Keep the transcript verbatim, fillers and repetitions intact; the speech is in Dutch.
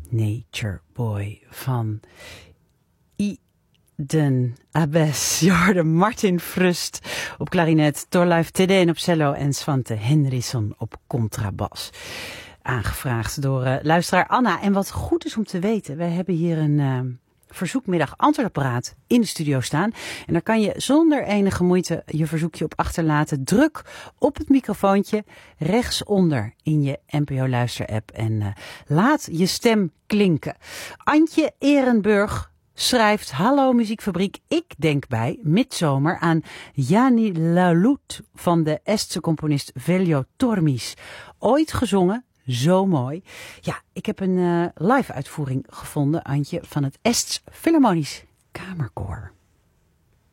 Nature Boy van Iden Abes. Je hoorde Martin Frust op klarinet, Torleif Tedeen op cello en Svante Henriksson op contrabas. Aangevraagd door uh, luisteraar Anna. En wat goed is om te weten, wij hebben hier een uh, verzoekmiddag antwoordapparaat in de studio staan. En daar kan je zonder enige moeite je verzoekje op achterlaten. Druk op het microfoontje rechtsonder in je N P O Luister app en uh, laat je stem klinken. Antje Ehrenburg schrijft: Hallo Muziekfabriek, ik denk bij Midzomer aan Jani Lalut van de Estse componist Veljo Tormis. Ooit gezongen, zo mooi. Ja, ik heb een uh, live uitvoering gevonden, Antje, van het Ests Philharmonisch Kamerkoor.